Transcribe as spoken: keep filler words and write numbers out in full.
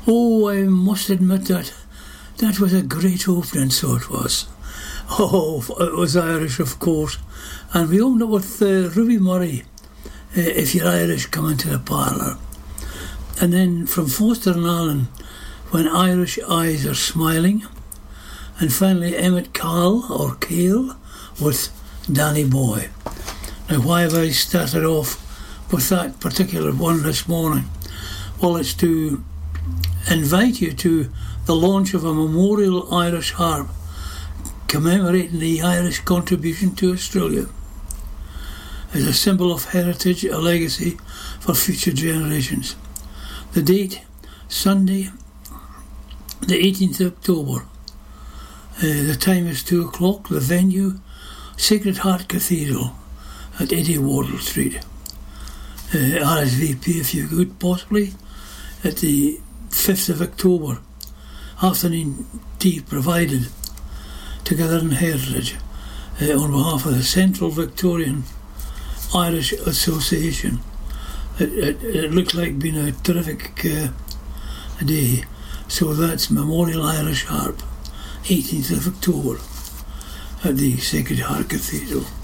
Oh, I must admit that that was a great opening, so it was. Oh, it was Irish, of course. And we opened up with uh, Ruby Murray, uh, If You're Irish, Come Into the Parlour. And then from Foster and Allen, When Irish Eyes Are Smiling. And finally Emmett Cahill, or Cahill, with Danny Boy. Now, why have I started off with that particular one this morning? Well, it's to invite you to the launch of a memorial Irish harp commemorating the Irish contribution to Australia as a symbol of heritage, a legacy for future generations. The date, Sunday, the eighteenth of October. Uh, the time is two o'clock. The venue, Sacred Heart Cathedral at eighty Wardle Street. Uh, R S V P if you could, possibly, at the fifth of October. Afternoon tea provided. Together in Heritage, uh, on behalf of the Central Victorian Irish Association. It, it, it looked like being a terrific uh, day. So that's Memorial Irish Harp, eighteenth of October, at the Sacred Heart Cathedral.